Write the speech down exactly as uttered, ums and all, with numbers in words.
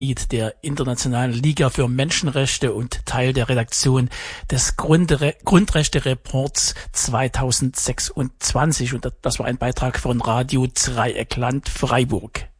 der Internationalen Liga für Menschenrechte und Teil der Redaktion des Grundre- Grundrechte-Reports zweitausendsechsundzwanzig. Und das war ein Beitrag von Radio Dreieckland Freiburg.